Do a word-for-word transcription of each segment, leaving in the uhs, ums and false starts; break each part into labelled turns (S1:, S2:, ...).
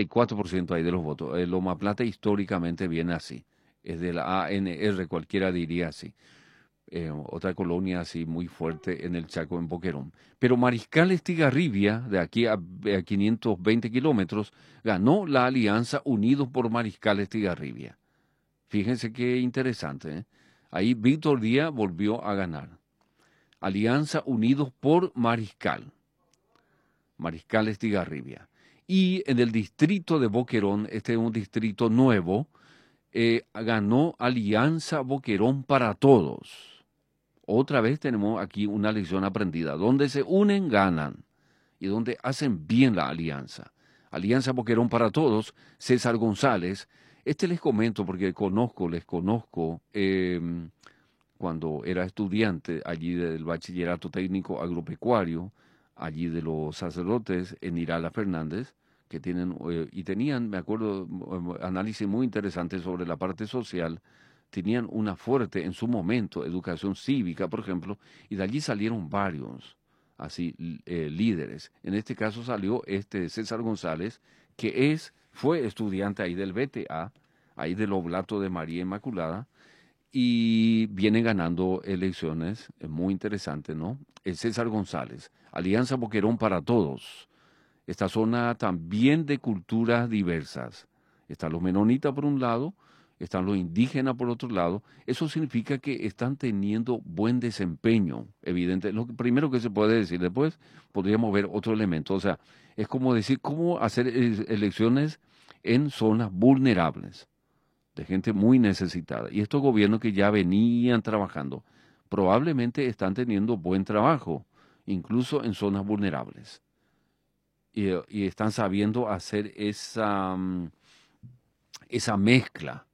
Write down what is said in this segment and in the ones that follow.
S1: Hay cuatro por ciento ahí de los votos. Eh, Loma Plata históricamente viene así. Es de la A N R, cualquiera diría así. Eh, otra colonia así muy fuerte en el Chaco, en Boquerón. Pero Mariscal Estigarribia, de aquí a, a quinientos veinte kilómetros, ganó la alianza Unidos por Mariscal Estigarribia. Fíjense qué interesante, ¿eh? Ahí Víctor Díaz volvió a ganar. Alianza Unidos por Mariscal. Mariscal Estigarribia. Y en el distrito de Boquerón, este es un distrito nuevo, eh, ganó Alianza Boquerón para Todos. Otra vez tenemos aquí una lección aprendida. Donde se unen, ganan. Y donde hacen bien la alianza. Alianza Boquerón para Todos, César González. Este les comento porque conozco, les conozco, eh, cuando era estudiante allí del bachillerato técnico agropecuario, allí de los sacerdotes en Irala Fernández, que tienen, eh, y tenían, me acuerdo, eh, análisis muy interesantes sobre la parte social. Tenían una fuerte, en su momento, educación cívica, por ejemplo, y de allí salieron varios, así, eh, líderes. En este caso salió este César González, que es, fue estudiante ahí del B T A, ahí del Oblato de María Inmaculada, y viene ganando elecciones, es muy interesante, ¿no? El César González, Alianza Boquerón para Todos. Esta zona también de culturas diversas. Están los menonitas por un lado, están los indígenas por otro lado. Eso significa que están teniendo buen desempeño, evidente. Lo primero que se puede decir, después podríamos ver otro elemento. O sea, es como decir cómo hacer elecciones en zonas vulnerables, de gente muy necesitada. Y estos gobiernos que ya venían trabajando, probablemente están teniendo buen trabajo, incluso en zonas vulnerables. Y, y están sabiendo hacer esa, mm, esa mezcla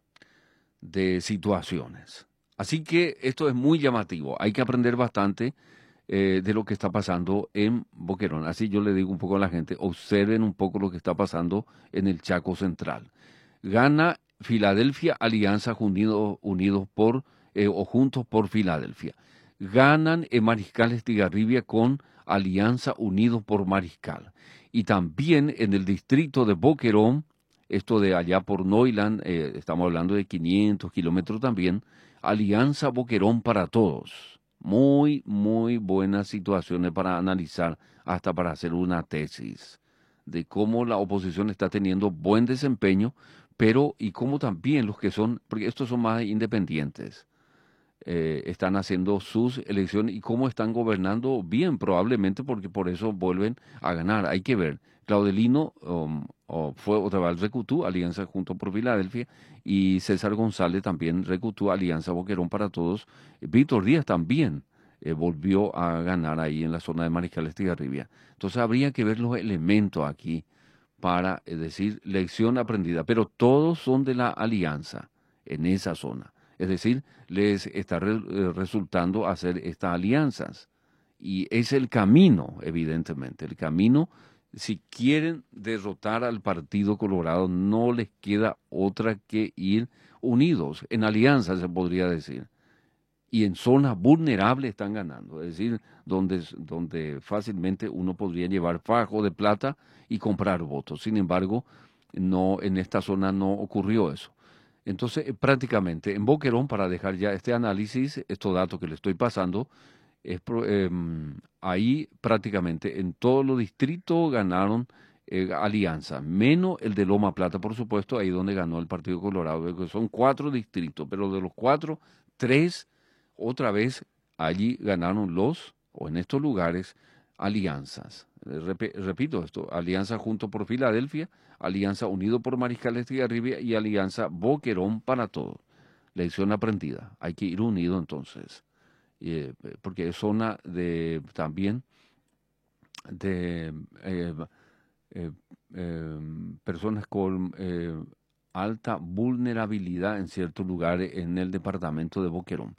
S1: de situaciones. Así que esto es muy llamativo. Hay que aprender bastante eh, de lo que está pasando en Boquerón. Así yo le digo un poco a la gente, observen un poco lo que está pasando en el Chaco Central. Gana Filadelfia, Alianza Unidos, Unidos por, eh, o Juntos por Filadelfia. Ganan en Mariscal Estigarribia con Alianza Unidos por Mariscal. Y también en el distrito de Boquerón, esto de allá por Neuland, eh, estamos hablando de quinientos kilómetros también, Alianza Boquerón para Todos. Muy, muy buenas situaciones para analizar, hasta para hacer una tesis de cómo la oposición está teniendo buen desempeño, pero y cómo también los que son, porque estos son más independientes, eh, están haciendo sus elecciones y cómo están gobernando bien, probablemente porque por eso vuelven a ganar. Hay que ver. Claudelino um, oh, fue otra vez recutó Alianza Junto por Filadelfia, y César González también recutó Alianza Boquerón para Todos. Víctor Díaz también eh, volvió a ganar ahí en la zona de Mariscal Estigarribia. Entonces habría que ver los elementos aquí para eh, decir lección aprendida, pero todos son de la alianza en esa zona. Es decir, les está re, eh, resultando hacer estas alianzas. Y es el camino, evidentemente. El camino, si quieren derrotar al Partido Colorado, no les queda otra que ir unidos, en alianza se podría decir. Y en zonas vulnerables están ganando, es decir, donde, donde fácilmente uno podría llevar fajo de plata y comprar votos. Sin embargo, no, en esta zona no ocurrió eso. Entonces, eh, prácticamente en Boquerón, para dejar ya este análisis, estos datos que le estoy pasando, es, pro- em, ahí prácticamente en todos los distritos ganaron eh, alianza, menos el de Loma Plata, por supuesto, ahí donde ganó el Partido Colorado, que son cuatro distritos, pero de los cuatro, tres otra vez allí ganaron los, o en estos lugares, alianzas. Eh, Rep- repito esto, Alianza Junto por Filadelfia, Alianza Unido por Mariscal Estigarribia y Alianza Boquerón para Todos. Lección aprendida. Hay que ir unido entonces, eh, porque es zona de también de eh, eh, eh, personas con eh, alta vulnerabilidad en ciertos lugares en el departamento de Boquerón.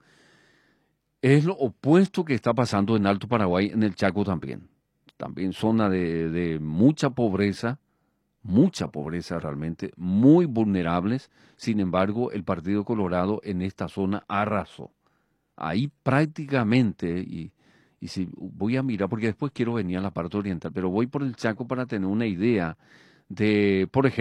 S1: Es lo opuesto que está pasando en Alto Paraguay, en el Chaco también. También zona de, de mucha pobreza, mucha pobreza realmente, muy vulnerables. Sin embargo, el Partido Colorado en esta zona arrasó. Ahí prácticamente, y, y si voy a mirar, porque después quiero venir a la parte oriental, pero voy por el Chaco para tener una idea de, por ejemplo,